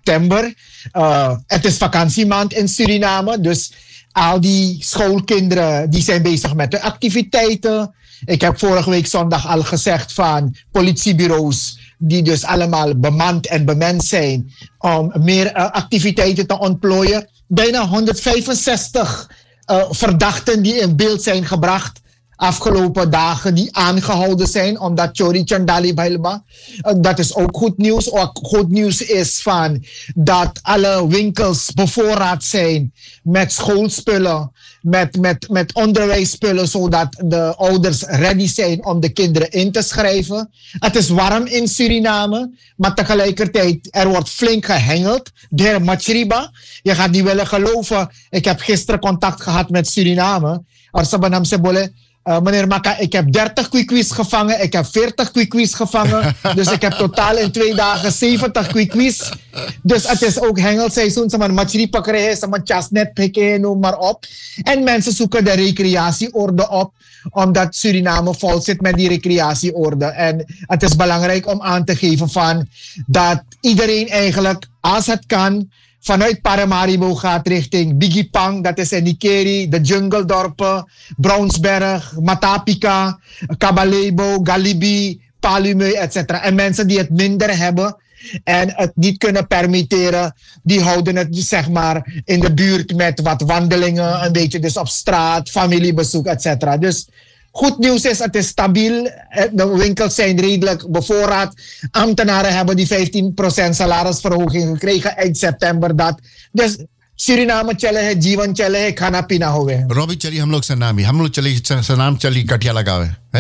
september. Het is vakantiemaand in Suriname. Dus al die schoolkinderen die zijn bezig met de activiteiten. Ik heb vorige week zondag al gezegd van politiebureaus die dus allemaal bemand en bemand zijn om meer activiteiten te ontplooien. Bijna 165 verdachten die in beeld zijn gebracht afgelopen dagen, die aangehouden zijn omdat Chori Chandali Bailma. Dat is ook goed nieuws. Ook goed nieuws is van dat alle winkels bevoorraad zijn met schoolspullen, met onderwijsspullen, zodat de ouders ready zijn om de kinderen in te schrijven. Het is warm in Suriname, maar tegelijkertijd er wordt flink gehengeld. De heer Machriba, je gaat niet willen geloven. Ik heb gisteren contact gehad met Suriname. Arsabanam Sebole. Meneer Maka, ik heb 30 kwikwies gevangen. Ik heb 40 kwikwies gevangen. Dus ik heb totaal in 2 dagen 70 kwikwies. Dus het is ook hengelseizoen. Ze maar machripa krijgen, ze maar chasnet pikken, noem maar op. En mensen zoeken de recreatieorde op. Omdat Suriname vol zit met die recreatieorde. En het is belangrijk om aan te geven van dat iedereen eigenlijk, als het kan, vanuit Paramaribo gaat richting Bigipang, dat is in Nikeri, de Jungledorpen, Brownsberg, Matapika, Kabalebo, Galibi, Palumeu, etc. En mensen die het minder hebben en het niet kunnen permitteren, die houden het zeg maar in de buurt met wat wandelingen, een beetje dus op straat, familiebezoek, etc. Dus goed nieuws is, het is stabiel. De winkels zijn redelijk bevoorraad. Ambtenaren hebben die 15% salarisverhoging gekregen eind september. Dus Suriname chale hai, Jivan chale hai, khana pina howe. Robbie chali हम लोग सनामी हम लोग चली सनाम चली कटिया लगावे hè?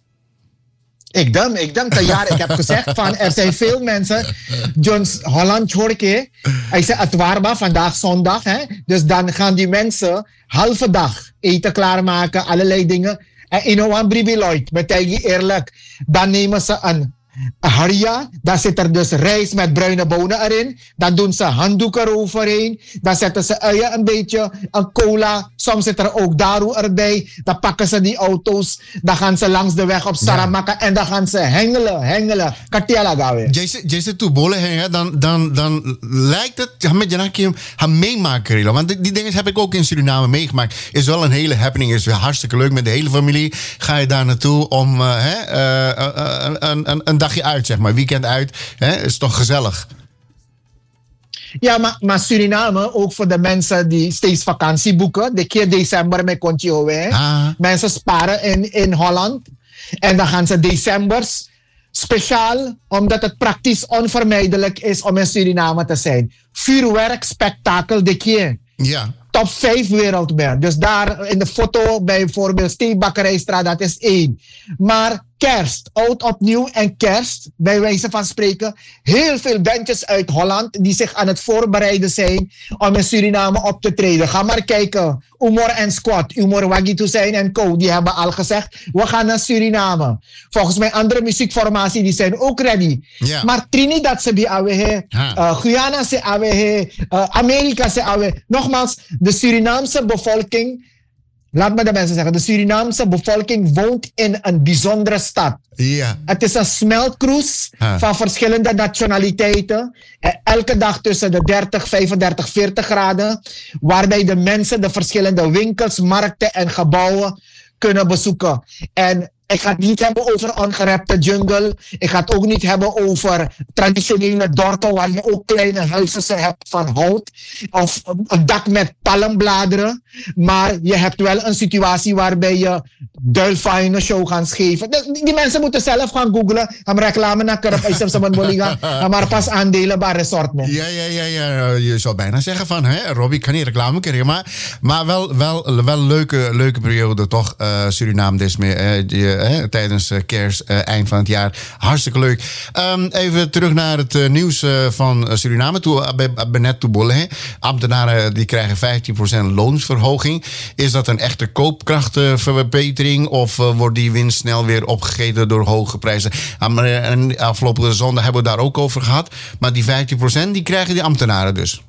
Ik heb gezegd van er zijn veel mensen Jones Holland Chorke. Hij zei het warm vandaag zondag. Hè? Dus dan gaan die mensen halve dag eten klaarmaken, allerlei dingen. En in een bribiloid, met eerlijk, dan nemen ze een haria. Dan zit er dus rijst met bruine bonen erin. Dan doen ze handdoeken eroverheen. Dan zetten ze uien een beetje, een cola. Soms zit er ook daru erbij. Dan pakken ze die auto's. Dan gaan ze langs de weg op Saramaka. En dan gaan ze hengelen. Katiala gawe. Jesse toe bolen hengen, dan lijkt het met je gaan meemaken. Want die dingen heb ik ook in Suriname meegemaakt. Is wel een hele happening. Is hartstikke leuk met de hele familie. Ga je daar naartoe om een dagje uit, zeg maar. Weekend uit. Is toch gezellig. Ja, maar Suriname, ook voor de mensen die steeds vakantie boeken. De keer december met Contio. Mensen sparen in Holland. En dan gaan ze decembers speciaal, omdat het praktisch onvermijdelijk is om in Suriname te zijn. Vuurwerk, spektakel, de keer. Ja. Top 5 wereldmer. Dus daar in de foto bijvoorbeeld Steekbakkerijstraat, dat is 1. Maar kerst, oud opnieuw en kerst, bij wijze van spreken, heel veel bandjes uit Holland die zich aan het voorbereiden zijn om in Suriname op te treden. Ga maar kijken. Umor en Squad, Umor Wagitu zijn en Co, die hebben al gezegd, we gaan naar Suriname. Volgens mij andere muziekformatie, die zijn ook ready. Ja. Maar Trinidad se bi awehe, Guyana se awehe, Amerika se awehe. Nogmaals, de Surinaamse bevolking, laat me de mensen zeggen, de Surinaamse bevolking woont in een bijzondere stad. Ja. Het is een smeltkroes van verschillende nationaliteiten. Elke dag tussen de 30, 35, 40 graden. Waarbij de mensen de verschillende winkels, markten en gebouwen kunnen bezoeken. En ik ga het niet hebben over ongerepte jungle. Ik ga het ook niet hebben over traditionele dorpen waar je ook kleine huizen hebt van hout. Of een dak met palmbladeren. Maar je hebt wel een situatie waarbij je Delfine show gaan geven. Die mensen moeten zelf gaan googlen. Gaan reclame naar Kurp, IJssel, Sabanboliga. Maar pas aandelen bij resort. Ja. Je zou bijna zeggen van, Robbie kan niet reclame krijgen. Maar wel leuke periode toch. Suriname dus meer. Tijdens kerst, eind van het jaar. Hartstikke leuk. Even terug naar het nieuws van Suriname. Net toe ambtenaren die krijgen 15% loonsverhoging. Is dat een echte koopkrachtverbetering? Of wordt die winst snel weer opgegeten door hoge prijzen? Afgelopen zondag hebben we daar ook over gehad. Maar die 15% die krijgen die ambtenaren dus.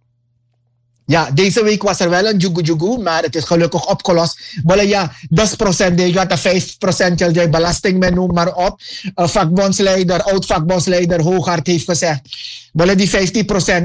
Ja, deze week was er wel een jugu, maar het is gelukkig opgelost. Maar ja, 10% die gaat de 5% die belasting met noem maar op. Oud-vakbondsleider Hoogaard heeft gezegd, die 15%